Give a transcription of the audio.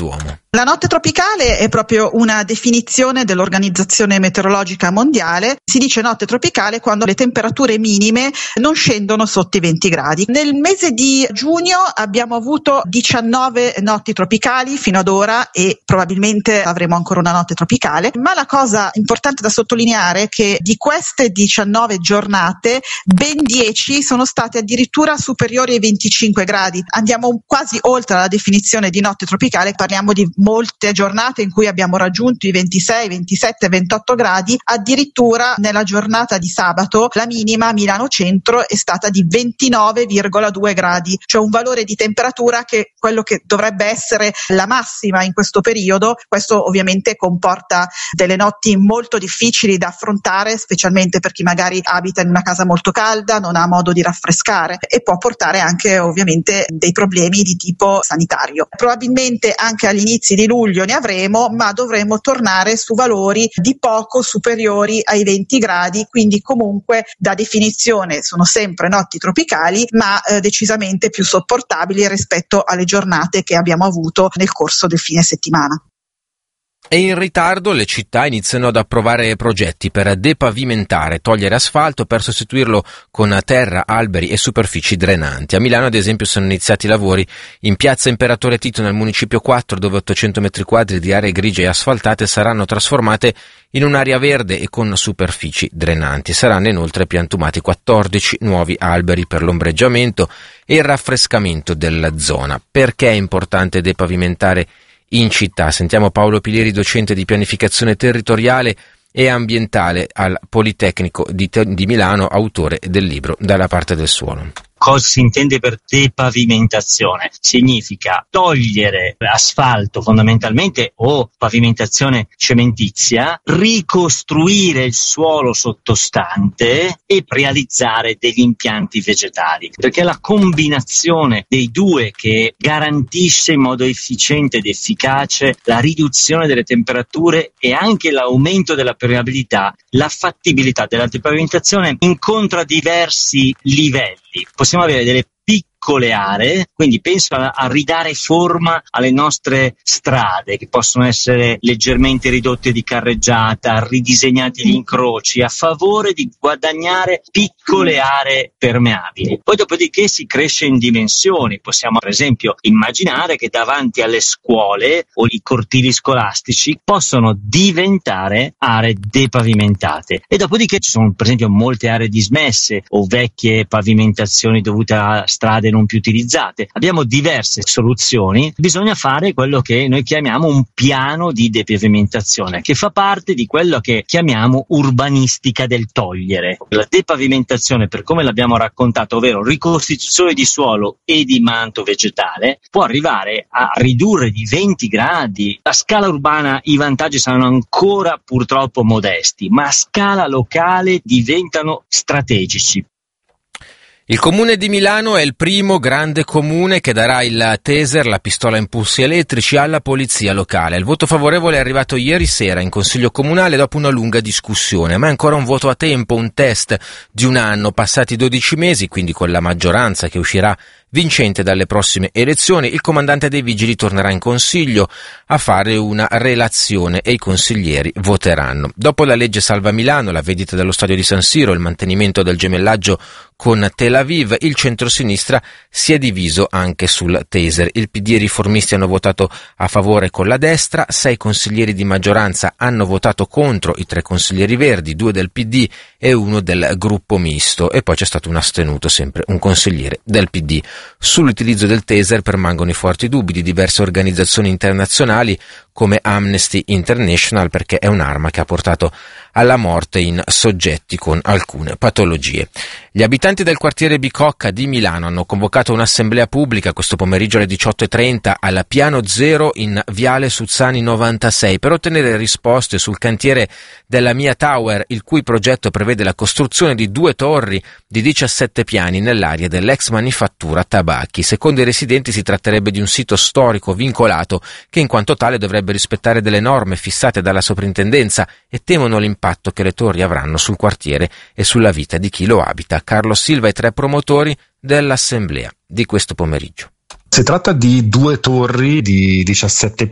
d'uomo. La notte tropicale è proprio una definizione dell'Organizzazione Meteorologica Mondiale. Si dice notte tropicale quando le temperature minime non scendono sotto i 20 gradi. Nel mese di giugno abbiamo avuto 19 notti tropicali fino ad ora e probabilmente avremo ancora una notte tropicale, ma la cosa importante da sottolineare è che di queste 19 giornate ben 10 sono state addirittura superiori ai 25 gradi. Andiamo quasi oltre la definizione di notte tropicale, parliamo di molte giornate in cui abbiamo raggiunto i 26, 27, 28 gradi, addirittura nella giornata di sabato la minima a Milano Centro è stata di 29,2 gradi, cioè un valore di temperatura che quello che dovrebbe essere la massima in questo periodo. Questo ovviamente comporta delle notti molto difficili da affrontare, specialmente per chi magari abita in una casa molto calda, non ha modo di raffrescare, e può portare anche ovviamente dei problemi di tipo sanitario. Probabilmente anche agli inizi di luglio ne avremo, ma dovremo tornare su valori di poco superiori ai 20 gradi, quindi comunque da definizione sono sempre notti tropicali, ma decisamente più sopportabili rispetto alle giornate che abbiamo avuto nel corso del fine settimana. E in ritardo le città iniziano ad approvare progetti per depavimentare, togliere asfalto per sostituirlo con terra, alberi e superfici drenanti. A Milano, ad esempio, sono iniziati i lavori in piazza Imperatore Tito nel municipio 4, dove 800 metri quadri di aree grigie e asfaltate saranno trasformate in un'area verde e con superfici drenanti. Saranno inoltre piantumati 14 nuovi alberi per l'ombreggiamento e il raffrescamento della zona. Perché è importante depavimentare in città? Sentiamo Paolo Pilieri, docente di pianificazione territoriale e ambientale al Politecnico di Milano, autore del libro Dalla parte del suolo. Cosa si intende per depavimentazione? Significa togliere asfalto fondamentalmente o pavimentazione cementizia, ricostruire il suolo sottostante e realizzare degli impianti vegetali, perché è la combinazione dei due che garantisce in modo efficiente ed efficace la riduzione delle temperature e anche l'aumento della permeabilità. La fattibilità della depavimentazione incontra diversi livelli. Possiamo avere delle piccole aree, quindi penso a ridare forma alle nostre strade, che possono essere leggermente ridotte di carreggiata, ridisegnati gli incroci, a favore di guadagnare piccole aree permeabili. Poi dopodiché si cresce in dimensioni. Possiamo per esempio immaginare che davanti alle scuole o i cortili scolastici possono diventare aree depavimentate, e dopodiché ci sono per esempio molte aree dismesse o vecchie pavimentazioni dovute a strade non più utilizzate. Abbiamo diverse soluzioni. Bisogna fare quello che noi chiamiamo un piano di depavimentazione, che fa parte di quello che chiamiamo urbanistica del togliere. La depavimentazione, per come l'abbiamo raccontato, ovvero ricostituzione di suolo e di manto vegetale, può arrivare a ridurre di 20 gradi. A scala urbana i vantaggi saranno ancora purtroppo modesti, ma a scala locale diventano strategici. Il Comune di Milano è il primo grande comune che darà il taser, la pistola a impulsi elettrici, alla polizia locale. Il voto favorevole è arrivato ieri sera in Consiglio Comunale dopo una lunga discussione, ma è ancora un voto a tempo, un test di un anno, passati 12 mesi, quindi con la maggioranza che uscirà vincente dalle prossime elezioni. Il comandante dei vigili tornerà in Consiglio a fare una relazione e i consiglieri voteranno. Dopo la legge Salva Milano, la vendita dello stadio di San Siro, il mantenimento del gemellaggio con Tel Aviv, il centrosinistra si è diviso anche sul taser. Il PD e i riformisti hanno votato a favore con la destra, 6 consiglieri di maggioranza hanno votato contro, i 3 consiglieri verdi, 2 del PD e 1 del gruppo misto, e poi c'è stato un astenuto, sempre un consigliere del PD. Sull'utilizzo del taser permangono i forti dubbi di diverse organizzazioni internazionali come Amnesty International, perché è un'arma che ha portato alla morte in soggetti con alcune patologie. Gli abitanti del quartiere Bicocca di Milano hanno convocato un'assemblea pubblica questo pomeriggio alle 18:30 al piano 0 in Viale Suzzani 96 per ottenere risposte sul cantiere della Mia Tower, il cui progetto prevede la costruzione di 2 torri di 17 piani nell'area dell'ex manifattura tabacchi. Secondo i residenti si tratterebbe di un sito storico vincolato che in quanto tale dovrebbe rispettare delle norme fissate dalla soprintendenza e temono l'impatto che le torri avranno sul quartiere e sulla vita di chi lo abita. Carlo Silva e 3 promotori dell'assemblea di questo pomeriggio. Si tratta di 2 torri di 17